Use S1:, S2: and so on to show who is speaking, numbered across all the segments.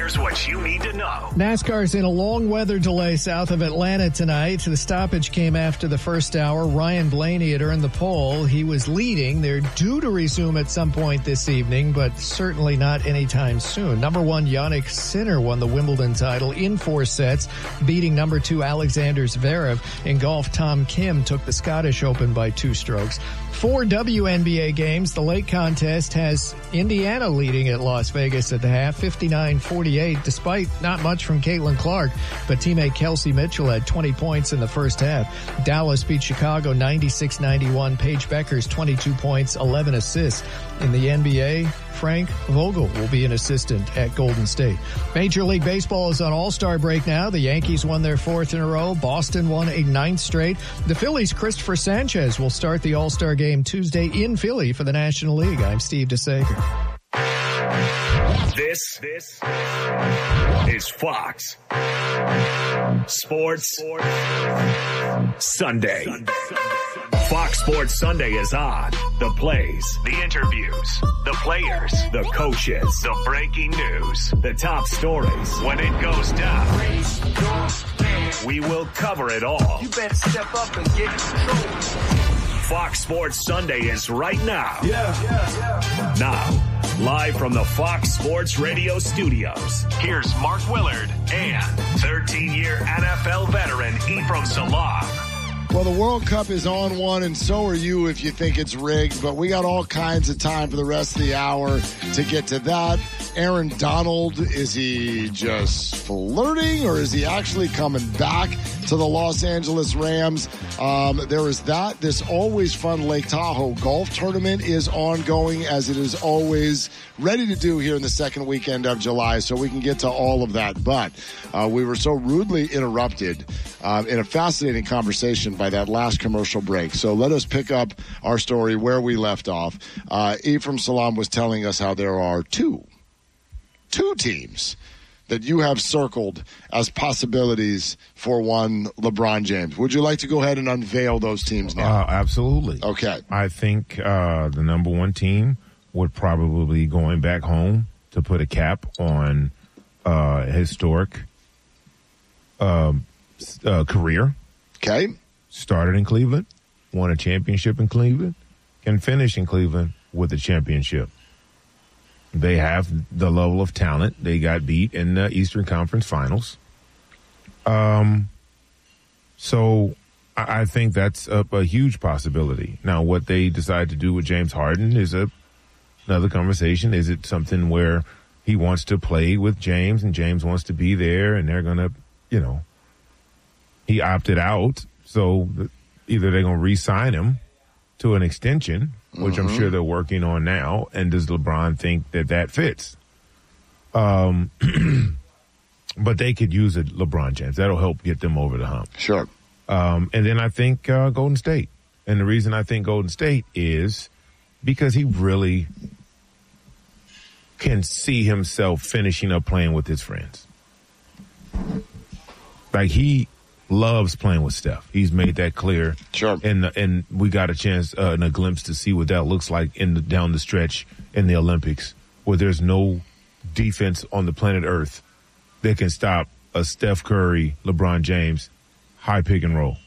S1: Here's what you need to know.
S2: NASCAR's in a long weather delay south of Atlanta tonight. The stoppage came after the first hour. Ryan Blaney had earned the pole. He was leading. They're due to resume at some point this evening, but certainly not anytime soon. Number 1, Yannick Sinner won the Wimbledon title in 4 sets, beating number 2, Alexander Zverev. In golf, Tom Kim took the Scottish Open by 2 strokes. 4 WNBA games. The late contest has Indiana leading at Las Vegas at the half, 59-48, despite not much from Caitlin Clark. But teammate Kelsey Mitchell had 20 points in the first half. Dallas beat Chicago 96-91. Paige Beckers 22 points, 11 assists. In the NBA, Frank Vogel will be an assistant at Golden State. Major League Baseball is on All-Star break now. The Yankees won their 4th in a row. Boston won a 9th straight. The Phillies' Christopher Sanchez will start the All-Star game Tuesday in Philly for the National League. I'm Steve DeSager.
S1: This is Fox Sports Sunday. Fox Sports Sunday is on. The plays, the interviews, the players, the coaches, the breaking news, the top stories. When it goes down, we will cover it all.
S3: You better step up and get in control.
S1: Fox Sports Sunday is right now. Now, live from the Fox Sports Radio studios, here's Mark Willard and 13-year NFL veteran Ephraim Salaam.
S4: Well, the World Cup is on one, and so are you if you think it's rigged, but we got all kinds of time for the rest of the hour to get to that. Aaron Donald, is he just flirting, or is he actually coming back to the Los Angeles Rams? There is that. This always fun Lake Tahoe golf tournament is ongoing, as it is always ready to do here in the second weekend of July, so we can get to all of that. But we were so rudely interrupted in a fascinating conversation by that last commercial break. So let us pick up our story where we left off. Ephraim Salaam was telling us how there are two teams that you have circled as possibilities for one LeBron James. Would you like to go ahead and unveil those teams now?
S5: Absolutely.
S4: Okay.
S5: I think the number 1 team would probably be going back home to put a cap on historic career.
S4: Okay.
S5: Started in Cleveland, won a championship in Cleveland, can finish in Cleveland with a championship. They have the level of talent. They got beat in the Eastern Conference Finals. So I think that's a huge possibility. Now, what they decide to do with James Harden is another conversation. Is it something where he wants to play with James and James wants to be there and they're going to, he opted out. So either they're going to re-sign him to an extension, which I'm sure they're working on now. And does LeBron think that fits? But they could use a LeBron James. That'll help get them over the hump.
S4: Sure.
S5: And then I think Golden State. And the reason I think Golden State is because he really can see himself finishing up playing with his friends. Like, he loves playing with Steph. He's made that clear.
S4: Sure.
S5: And we got a chance and a glimpse to see what that looks like down the stretch in the Olympics, where there's no defense on the planet Earth that can stop a Steph Curry, LeBron James high pick and roll.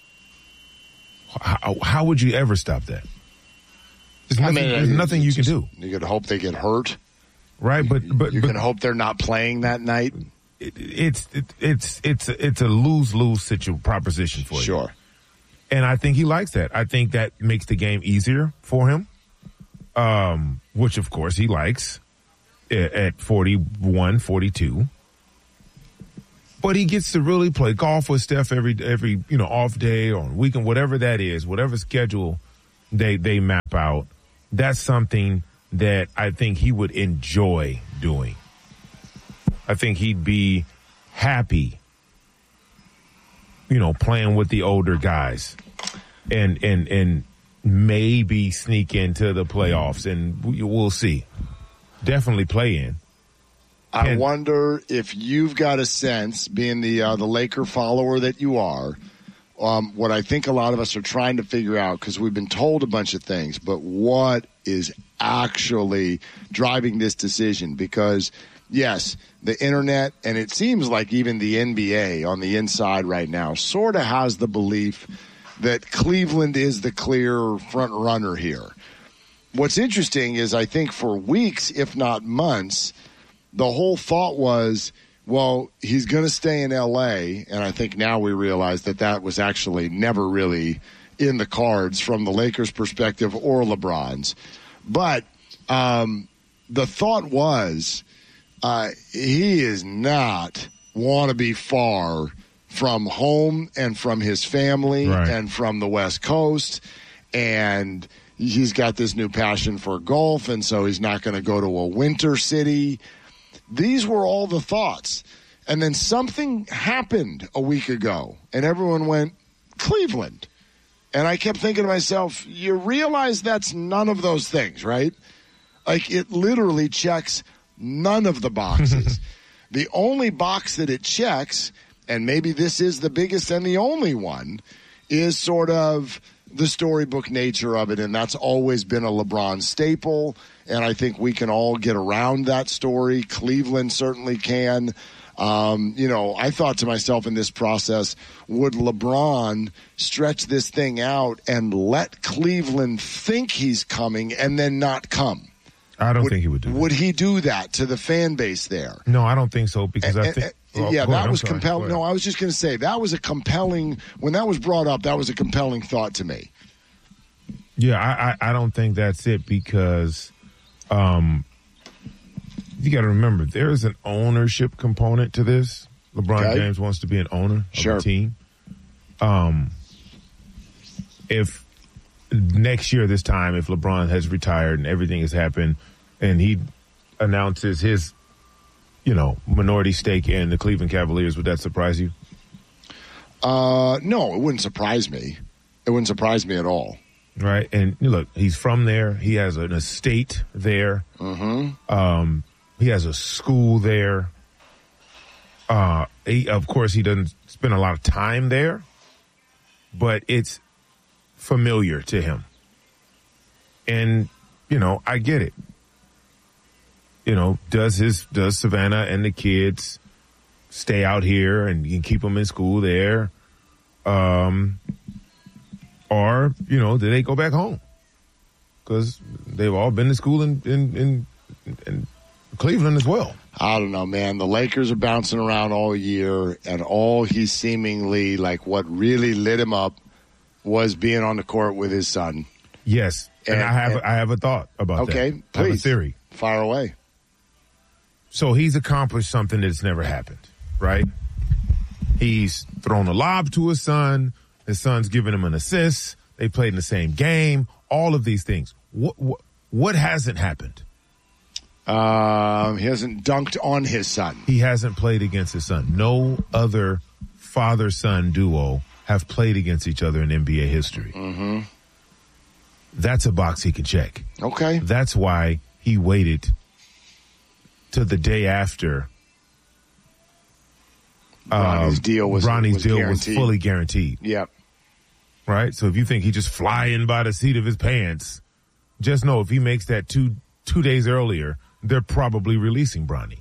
S5: How would you ever stop that? There's nothing you can do.
S4: You could hope they get hurt.
S5: Right, but
S4: you can hope they're not playing that night.
S5: It's a lose-lose proposition for you.
S4: Sure.
S5: And I think he likes that. I think that makes the game easier for him, which, of course, he likes at 41, 42. But he gets to really play golf with Steph every off day or weekend, whatever that is, whatever schedule they map out. That's something that I think he would enjoy doing. I think he'd be happy, playing with the older guys and maybe sneak into the playoffs, and we'll see. Definitely play in.
S4: I wonder if you've got a sense, being the Laker follower that you are, what I think a lot of us are trying to figure out, because we've been told a bunch of things, but what is actually driving this decision? Because yes, the internet, and it seems like even the NBA on the inside right now sort of has the belief that Cleveland is the clear front runner here. What's interesting is I think for weeks, if not months, the whole thought was, well, he's going to stay in L.A., and I think now we realize that that was actually never really in the cards from the Lakers' perspective or LeBron's. But the thought was he is not want to be far from home and from his family and from the West Coast, and he's got this new passion for golf, and so he's not going to go to a winter city. These were all the thoughts. And then something happened a week ago, and everyone went, Cleveland. And I kept thinking to myself, you realize that's none of those things, right? Like, it literally checks none of the boxes. The only box that it checks, and maybe this is the biggest and the only one, is sort of the storybook nature of it, and that's always been a LeBron staple, and I think we can all get around that story. Cleveland certainly can. I thought to myself in this process, would LeBron stretch this thing out and let Cleveland think he's coming and then not come?
S5: I don't think he would do that.
S4: Would he do that to the fan base there?
S5: No, I don't think so, because I think...
S4: that was compelling. No, I was just going to say, that was a compelling... When that was brought up, that was a compelling thought to me.
S5: Yeah, I don't think that's it, because you got to remember, there is an ownership component to this. LeBron James wants to be an owner of the team. If next year this time, if LeBron has retired and everything has happened and he announces his, minority stake in the Cleveland Cavaliers, would that surprise you?
S4: No, it wouldn't surprise me. It wouldn't surprise me at all.
S5: Right. And look, he's from there. He has an estate there. Mm-hmm. He has a school there. Of course, he doesn't spend a lot of time there, but it's familiar to him. And, I get it. Does Savannah and the kids stay out here and you can keep them in school there? Or, do they go back home? Because they've all been to school in Cleveland as well.
S4: I don't know, man. The Lakers are bouncing around all year, and all he seemingly, what really lit him up was being on the court with his son.
S5: Yes, and I have a thought about that.
S4: Okay, please.
S5: I have a theory.
S4: Fire away.
S5: So he's accomplished something that's never happened, right? He's thrown a lob to his son. His son's given him an assist. They played in the same game. All of these things. What hasn't happened?
S4: He hasn't dunked on his son.
S5: He hasn't played against his son. No other father-son duo have played against each other in NBA history. Mm-hmm. That's a box he can check.
S4: Okay.
S5: That's why he waited to the day after
S4: Bronny's deal was
S5: fully guaranteed.
S4: Yep.
S5: Right? So if you think he just flying by the seat of his pants, just know if he makes that two days earlier, they're probably releasing Bronny.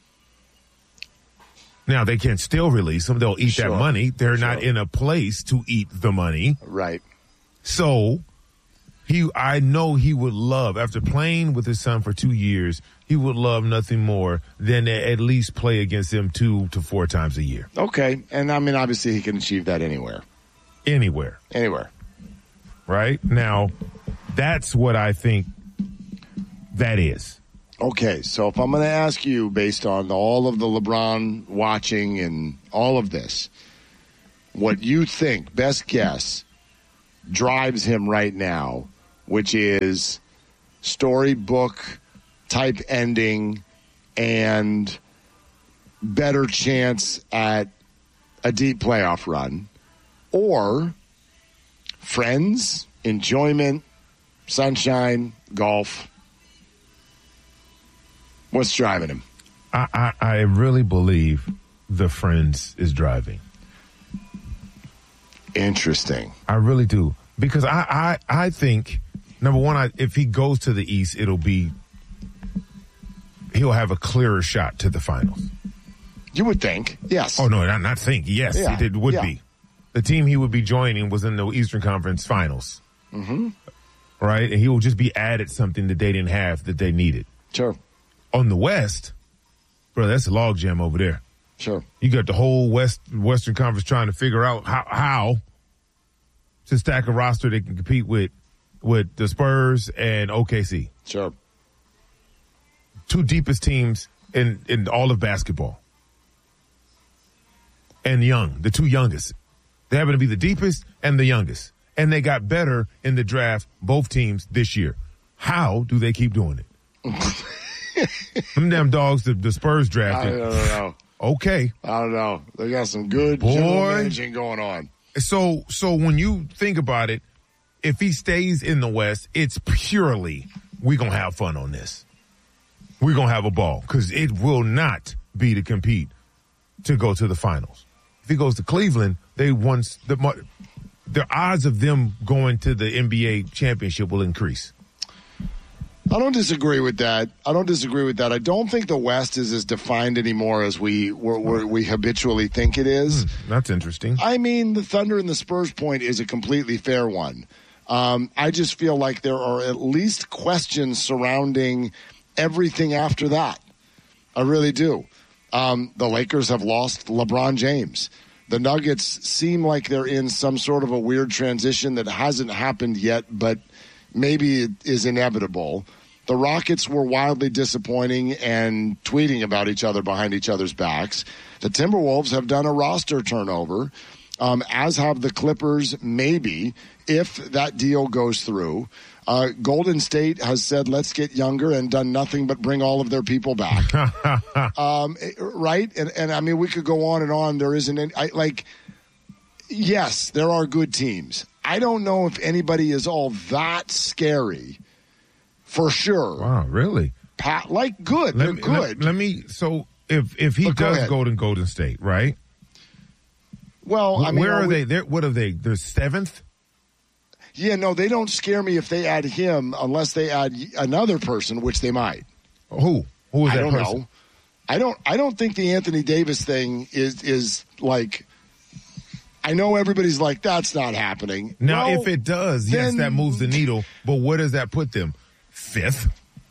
S5: Now, they can still release him. They'll eat that money. They're not in a place to eat the money.
S4: Right.
S5: So I know he would love, after playing with his son for 2 years, he would love nothing more than to at least play against him 2 to 4 times a year.
S4: Okay. And I mean, obviously he can achieve that anywhere.
S5: Anywhere. Right? Now, that's what I think that is.
S4: Okay. So if I'm going to ask you, based on all of the LeBron watching and all of this, what you think, best guess, drives him right now, which is storybook type ending and better chance at a deep playoff run, or friends, enjoyment, sunshine, golf. What's driving him?
S5: I really believe the friends is driving.
S4: Interesting.
S5: I really do. Because I think, number one, if he goes to the East, he'll have a clearer shot to the finals.
S4: You would think, yes.
S5: Oh, no, not think. Yes,
S4: Yeah.
S5: it would be. The team he would be joining was in the Eastern Conference Finals. Mm-hmm. Right? And he will just be added something that they didn't have that they needed.
S4: Sure.
S5: On the West, bro, that's a logjam over there.
S4: Sure.
S5: You got the whole Western Conference trying to figure out how to stack a roster that can compete with the Spurs and OKC.
S4: Sure.
S5: Two deepest teams in all of basketball. And the two youngest. They happen to be the deepest and the youngest. And they got better in the draft, both teams, this year. How do they keep doing it? Them damn dogs, the Spurs drafted.
S4: I don't know.
S5: Okay.
S4: I don't know. They got some good general managing going on.
S5: So when you think about it, if he stays in the West, it's purely we're going to have fun on this. We're going to have a ball because it will not be to compete to go to the finals. If he goes to Cleveland, the odds of them going to the NBA championship will increase.
S4: I don't disagree with that. I don't think the West is as defined anymore as we habitually think it is.
S5: That's interesting.
S4: I mean, the Thunder and the Spurs point is a completely fair one. I just feel like there are at least questions surrounding everything after that. I really do. The Lakers have lost LeBron James. The Nuggets seem like they're in some sort of a weird transition that hasn't happened yet, but maybe it is inevitable. The Rockets were wildly disappointing and tweeting about each other behind each other's backs. The Timberwolves have done a roster turnover, as have the Clippers, maybe, if that deal goes through. Golden State has said, let's get younger, and done nothing but bring all of their people back. Right? And I mean, we could go on and on. There isn't any, yes, there are good teams. I don't know if anybody is all that scary for sure.
S5: Wow, really?
S4: Good. They're good.
S5: So if he does go to Golden State, right?
S4: Well, I mean,
S5: where are they? What are they? They're seventh?
S4: Yeah, no, they don't scare me if they add him unless they add another person, which they might.
S5: Who is that person?
S4: I don't know. I don't think the Anthony Davis thing is like, I know everybody's like, that's not happening.
S5: Now, if it does, yes, that moves the needle. But where does that put them? Fifth?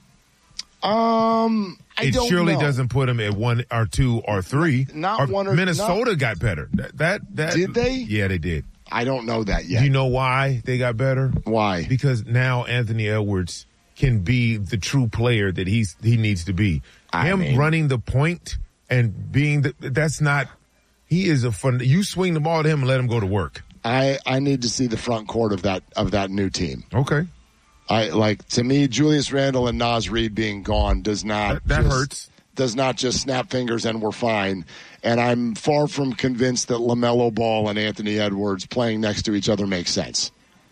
S4: It
S5: surely doesn't put them at 1 or 2 or 3. Minnesota got better.
S4: Did they?
S5: Yeah, they did.
S4: I don't know that yet.
S5: Do you know why they got better?
S4: Why?
S5: Because now Anthony Edwards can be the true player that he needs to be. Running the point and being that's not. He is a fun. You swing the ball to him and let him go to work.
S4: I need to see the front court of that new team.
S5: Okay.
S4: To me, Julius Randle and Naz Reid being gone does not
S5: hurts.
S4: Does not just snap fingers and we're fine. And I'm far from convinced that LaMelo Ball and Anthony Edwards playing next to each other makes sense.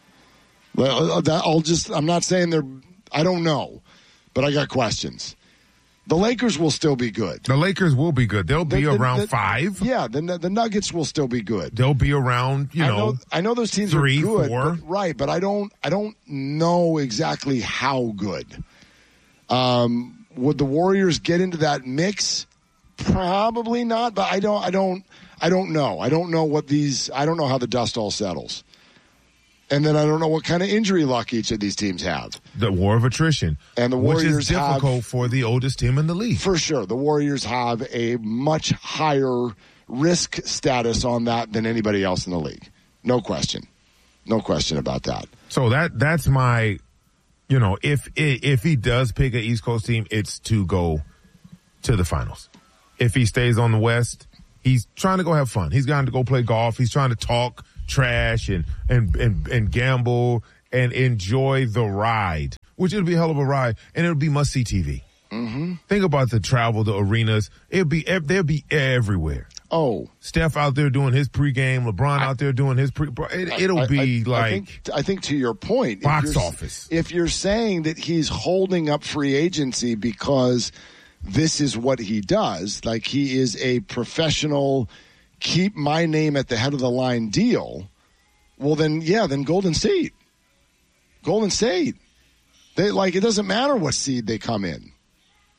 S4: I'm not saying I don't know, but I got questions. The Lakers will still be good.
S5: The Lakers will be good. They'll be around 5.
S4: Yeah, the Nuggets will still be good.
S5: They'll be around,
S4: I know those teams
S5: 3,
S4: are good,
S5: 4.
S4: But I don't know exactly how good. Would the Warriors get into that mix? Probably not, but I don't know. I don't know how the dust all settles. And then I don't know what kind of injury luck each of these teams have.
S5: The war of attrition.
S4: And the Warriors
S5: which is difficult for the oldest team in the league.
S4: For sure. The Warriors have a much higher risk status on that than anybody else in the league. No question. No question about that.
S5: So that's my, if he does pick an East Coast team, it's to go to the finals. If he stays on the West, he's trying to go have fun. He's going to go play golf. He's trying to talk trash and gamble and enjoy the ride, which it'll be a hell of a ride, and it'll be must-see TV. Mm-hmm. Think about the travel, the arenas. They'll be everywhere.
S4: Oh,
S5: Steph out there doing his pregame, LeBron out there doing his it'll be
S4: I think to your point,
S5: box office.
S4: If you're saying that he's holding up free agency because this is what he does, like he is a professional, keep my name at the head of the line deal, well then Golden State. They it doesn't matter what seed they come in.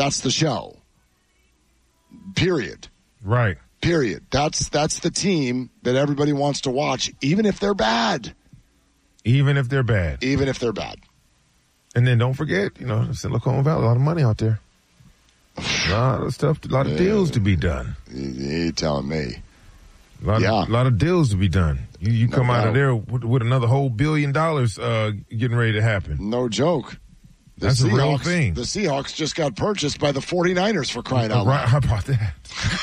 S4: That's the show. Period.
S5: Right.
S4: Period. That's the team that everybody wants to watch, even if they're bad.
S5: Even if they're bad.
S4: Even if they're bad.
S5: And then don't forget, Silicon Valley, a lot of money out there. A lot of stuff, a lot of deals to be done.
S4: You telling me.
S5: A lot of deals to be done. You come out of there with another whole $1 billion getting ready to happen.
S4: No joke.
S5: That's a real thing.
S4: The Seahawks just got purchased by the 49ers for crying out loud.
S5: Right, how about that?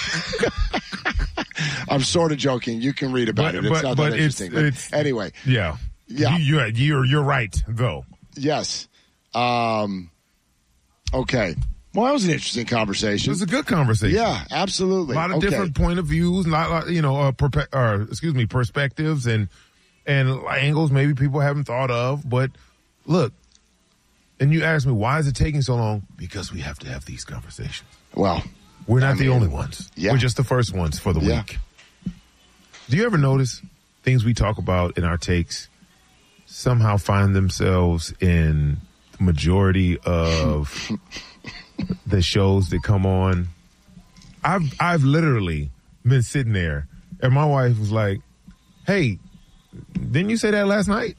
S4: I'm sort of joking. You can read about it. It's not that interesting. But anyway.
S5: Yeah. You're right, though.
S4: Yes. Okay. Well, that was an interesting conversation.
S5: It was a good conversation.
S4: Yeah, absolutely.
S5: A lot of different point of views, perspectives and angles maybe people haven't thought of. But look, and you asked me, why is it taking so long? Because we have to have these conversations.
S4: Well,
S5: we're not the only ones.
S4: Yeah.
S5: We're just the first ones for the week. Do you ever notice things we talk about in our takes somehow find themselves in the majority of the shows that come on? I've literally been sitting there and my wife was like, hey, didn't you say that last night?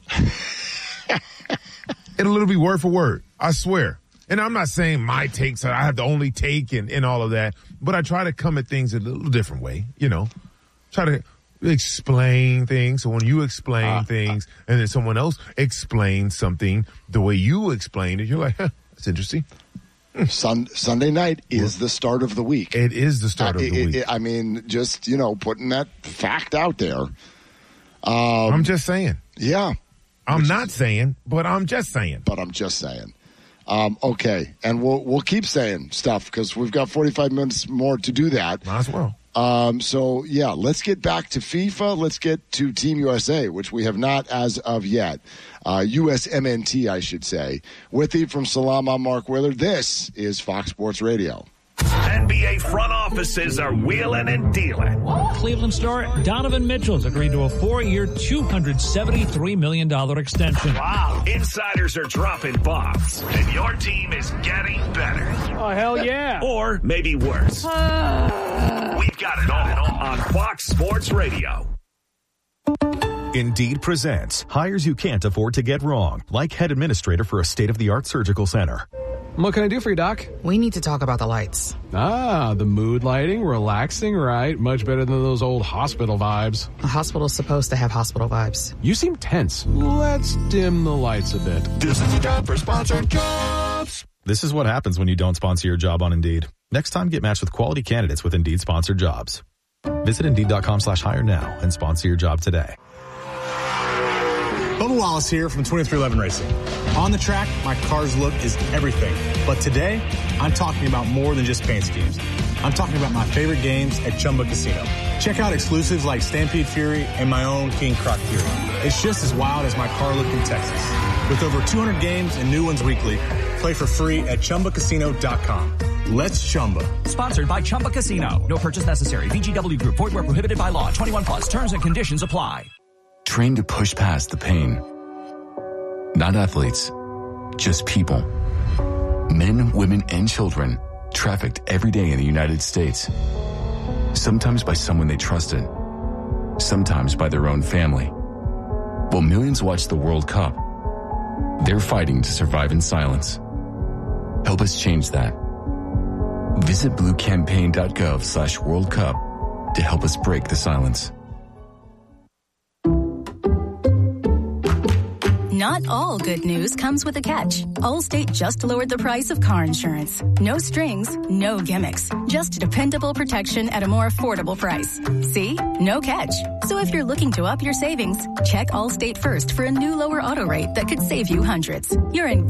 S5: It'll literally be word for word. I swear. And I'm not saying my takes, I have the only take and all of that, but I try to come at things a little different way, try to explain things. So when you explain things and then someone else explains something the way you explained it, you're like, that's interesting.
S4: Sunday night is the start of the week.
S5: It is the start of the week.
S4: I mean, just, putting that fact out there.
S5: I'm just saying.
S4: Yeah.
S5: I'm not saying, but I'm just saying.
S4: But I'm just saying. Okay. And we'll keep saying stuff because we've got 45 minutes more to do that.
S5: Might as well.
S4: So, yeah, let's get back to FIFA. Let's get to Team USA, which we have not as of yet. USMNT, I should say. With you from Salam, I'm Mark Willard. This is Fox Sports Radio.
S1: NBA front offices are wheeling and dealing.
S6: Cleveland star Donovan Mitchell has agreed to a 4-year, $273 million extension.
S1: Wow. Insiders are dropping bombs, and your team is getting better.
S6: Oh, hell yeah.
S1: Or maybe worse. We've got it all on Fox Sports Radio.
S7: Indeed presents hires you can't afford to get wrong, like head administrator for a state-of-the-art surgical center.
S8: What can I do for you, Doc?
S9: We need to talk about the lights.
S8: Ah, the mood lighting, relaxing, right? Much better than those old hospital vibes.
S9: A hospital's supposed to have hospital vibes.
S8: You seem tense. Let's dim the lights a bit.
S7: This is a job for sponsored jobs. This is what happens when you don't sponsor your job on Indeed. Next time, get matched with quality candidates with Indeed sponsored jobs. Visit Indeed.com/hire now and sponsor your job today.
S10: Bubba Wallace here from 2311 Racing. On the track, my car's look is everything. But today, I'm talking about more than just paint schemes. I'm talking about my favorite games at Chumba Casino. Check out exclusives like Stampede Fury and my own King Croc Fury. It's just as wild as my car look in Texas. With over 200 games and new ones weekly, play for free at ChumbaCasino.com. Let's Chumba.
S11: Sponsored by Chumba Casino. No purchase necessary. VGW Group. Void where prohibited by law. 21 plus. Terms and conditions apply.
S12: Trained to push past the pain. Not athletes, just people. Men, women, and children trafficked every day in the United States. Sometimes by someone they trusted. Sometimes by their own family. While millions watch the World Cup, they're fighting to survive in silence. Help us change that. Visit bluecampaign.gov/World Cup to help us break the silence.
S13: Not all good news comes with a catch. Allstate just lowered the price of car insurance. No strings, no gimmicks. Just dependable protection at a more affordable price. See? No catch. So if you're looking to up your savings, check Allstate first for a new lower auto rate that could save you hundreds. You're in